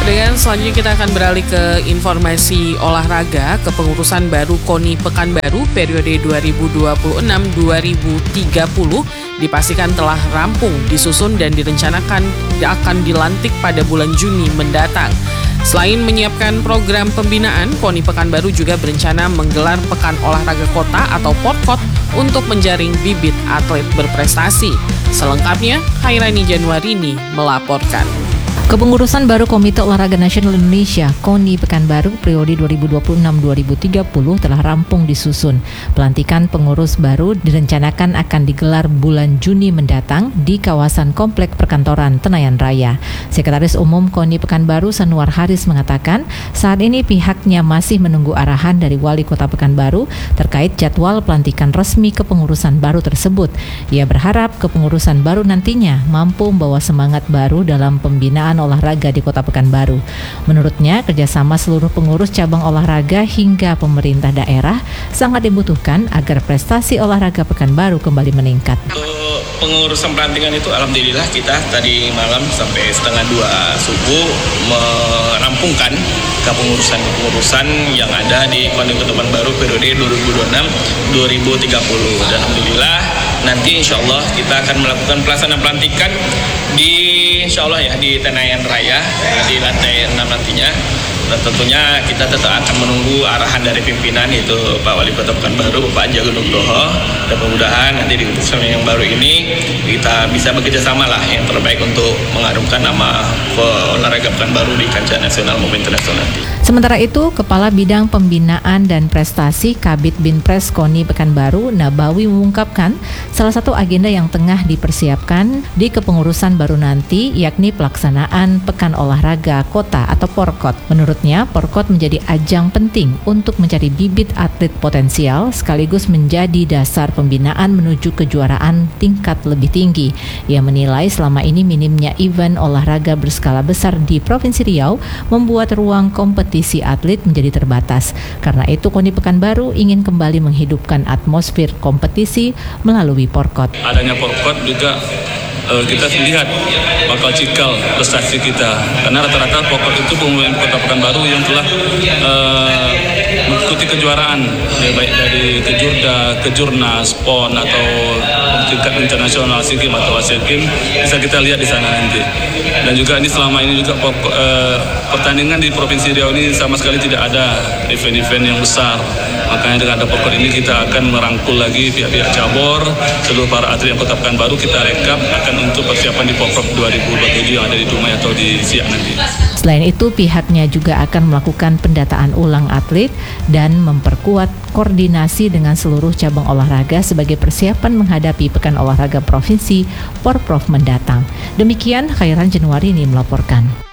Dan selanjutnya kita akan beralih ke informasi olahraga. Kepengurusan baru KONI Pekanbaru periode 2026-2030 dipastikan telah rampung, disusun dan direncanakan akan dilantik pada bulan Juni mendatang. Selain menyiapkan program pembinaan, KONI Pekanbaru juga berencana menggelar Pekan Olahraga Kota atau PORKOT untuk menjaring bibit atlet berprestasi. Selengkapnya, Khairani Januarini melaporkan. Kepengurusan baru Komite Olahraga Nasional Indonesia KONI Pekanbaru periode 2026-2030 telah rampung disusun. Pelantikan pengurus baru direncanakan akan digelar bulan Juni mendatang di kawasan Komplek Perkantoran Tenayan Raya. Sekretaris Umum KONI Pekanbaru Sanuar Haris mengatakan saat ini pihaknya masih menunggu arahan dari Wali Kota Pekanbaru terkait jadwal pelantikan resmi kepengurusan baru tersebut. Ia berharap kepengurusan baru nantinya mampu membawa semangat baru dalam pembinaan olahraga di Kota Pekanbaru. Menurutnya, kerjasama seluruh pengurus cabang olahraga hingga pemerintah daerah sangat dibutuhkan agar prestasi olahraga Pekanbaru kembali meningkat. Untuk pengurusan pelantikan itu alhamdulillah kita tadi malam sampai 1:30 subuh merampungkan kepengurusan yang ada di KONI Pekanbaru periode 2026-2030. Dan alhamdulillah nanti insya Allah kita akan melakukan pelaksanaan pelantikan insya Allah di Tenayan Raya di lantai 6 nantinya. Dan tentunya kita tetap akan menunggu arahan dari pimpinan yaitu Pak Wali Kota Pekanbaru, Pak Jago Nugroho. Dan mudah-mudahan nanti di keputusan yang baru ini kita bisa bekerja sama lah yang terbaik untuk mengharumkan nama olahraga Pekanbaru di kancah nasional maupun internasional nanti. Sementara itu, Kepala Bidang Pembinaan dan Prestasi Kabid Binpres KONI Pekanbaru, Nabawi mengungkapkan salah satu agenda yang tengah dipersiapkan di kepengurusan baru nanti yakni pelaksanaan Pekan Olahraga Kota atau PORKOT. Menurutnya, PORKOT menjadi ajang penting untuk mencari bibit atlet potensial sekaligus menjadi dasar pembinaan menuju kejuaraan tingkat lebih tinggi. Ia menilai selama ini minimnya event olahraga berskala besar di Provinsi Riau membuat ruang kompetisi atlet menjadi terbatas. Karena itu KONI Pekanbaru ingin kembali menghidupkan atmosfer kompetisi melalui PORKOT. Adanya PORKOT juga kita lihat bakal cikal prestasi kita. Karena rata-rata PORKOT itu pemain Kota Pekanbaru yang telah mengikuti kejuaraan baik dari Kejurda, Kejurnas, PON atau tingkat internasional SEA Games atau Asian Games bisa kita lihat di sana nanti. Dan juga ini selama ini juga pertandingan di Provinsi Riau ini sama sekali tidak ada event-event yang besar. Makanya dengan ada PORKOT ini kita akan merangkul lagi pihak-pihak cabur, seluruh para atlet yang Kota Pekanbaru kita rekap akan untuk persiapan di PORKOT 2027 yang ada di Dumai atau di Siak nanti. Selain itu, pihaknya juga akan melakukan pendataan ulang atlet dan memperkuat koordinasi dengan seluruh cabang olahraga sebagai persiapan menghadapi Pekan Olahraga Provinsi Porprov mendatang. Demikian, Khairani Januarini melaporkan.